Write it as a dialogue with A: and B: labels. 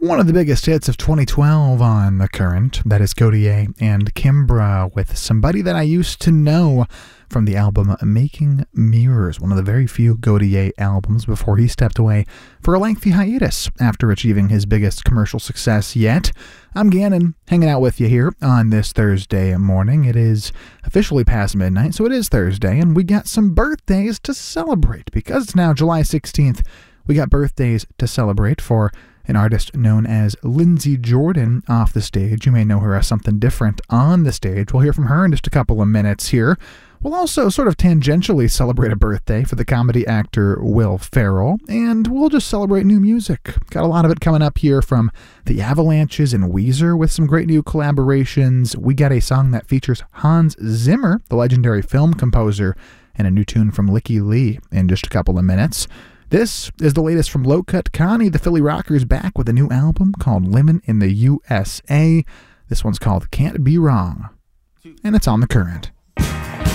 A: One of the biggest hits of 2012 on The Current, that is Gotye and Kimbra with Somebody That I Used to Know from the album Making Mirrors, one of the very few Gotye albums before he stepped away for a lengthy hiatus after achieving his biggest commercial success yet. I'm Gannon, hanging out with you here on this Thursday morning. It is officially past midnight, so it is Thursday, and we got some birthdays to celebrate. Because it's now July 16th, we got birthdays to celebrate for an artist known as Lindsey Jordan off the stage. You may know her as something different on the stage. We'll hear from her in just a couple of minutes here. We'll also sort of tangentially celebrate a birthday for the comedy actor Will Ferrell, and we'll just celebrate new music. Got a lot of it coming up here from the Avalanches and Weezer with some great new collaborations. We got a song that features Hans Zimmer, the legendary film composer, and a new tune from Licky Lee in just a couple of minutes. This is the latest from Low Cut Connie, the Philly Rockers, back with a new album called Livin' in the USA. This one's called Can't Be Wrong, and it's on The Current.